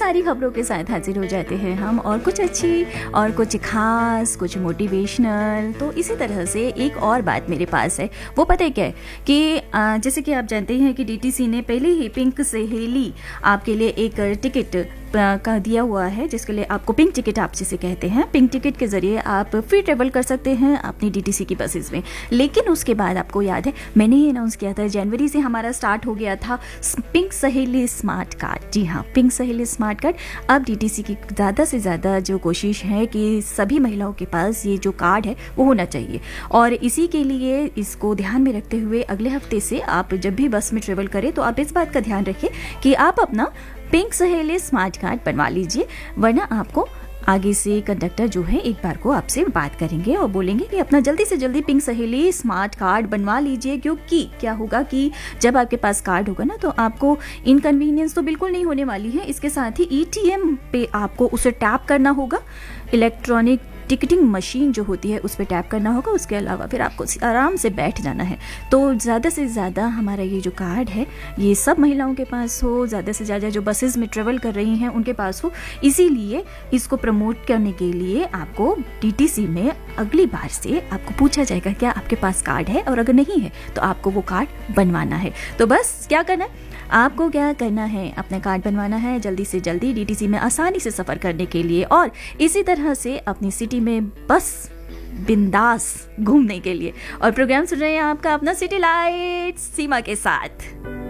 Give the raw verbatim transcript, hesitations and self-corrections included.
सारी खबरों के साथ हाजिर हो जाते हैं हम, और कुछ अच्छी और कुछ खास, कुछ मोटिवेशनल। तो इसी तरह से एक और बात मेरे पास है, वो पता है क्या है कि आ, जैसे कि आप जानते हैं कि डीटीसी ने पहले ही पिंक सहेली आपके लिए एक टिकट का दिया हुआ है, जिसके लिए आपको पिंक टिकट आप जिसे कहते हैं, पिंक टिकट के जरिए आप फ्री ट्रेवल कर सकते हैं अपनी डीटीसी की बसेस में। लेकिन उसके बाद आपको याद है मैंने ये अनाउंस किया था, जनवरी से हमारा स्टार्ट हो गया था पिंक सहेली स्मार्ट कार्ड। जी हाँ, पिंक सहेली स्मार्ट कार्ड। अब डीटीसी की ज़्यादा से ज़्यादा जो कोशिश है कि सभी महिलाओं के पास ये जो कार्ड है वो होना चाहिए, और इसी के लिए इसको ध्यान में रखते हुए अगले हफ्ते से आप जब भी बस में ट्रेवल करें तो आप इस बात का ध्यान रखें कि आप अपना पिंक सहेली स्मार्ट कार्ड बनवा लीजिए, वरना आपको आगे से कंडक्टर जो है एक बार को आपसे बात करेंगे और बोलेंगे कि अपना जल्दी से जल्दी पिंक सहेली स्मार्ट कार्ड बनवा लीजिए। क्योंकि क्या होगा कि जब आपके पास कार्ड होगा ना, तो आपको इनकन्वीनियंस तो बिल्कुल नहीं होने वाली है। इसके साथ ही ईटीएम पे आपको उसे टैप करना होगा, इलेक्ट्रॉनिक टिकटिंग मशीन जो होती है उस पर टैप करना होगा। उसके अलावा फिर आपको आराम से बैठ जाना है। तो ज़्यादा से ज़्यादा हमारा ये जो कार्ड है ये सब महिलाओं के पास हो, ज़्यादा से ज़्यादा जो बसेस में ट्रेवल कर रही हैं उनके पास हो। इसीलिए इसको प्रमोट करने के लिए आपको डीटीसी में अगली बार से आपको पूछा जाएगा क्या आपके पास कार्ड है, और अगर नहीं है तो आपको वो कार्ड बनवाना है। तो बस क्या करना है, आपको क्या करना है, अपना कार्ड बनवाना है जल्दी से जल्दी डीटीसी में आसानी से सफ़र करने के लिए, और इसी तरह से अपनी सिटी में बस बिंदास घूमने के लिए। और प्रोग्राम सुन रहे हैं आपका अपना सिटी लाइट्स सीमा के साथ।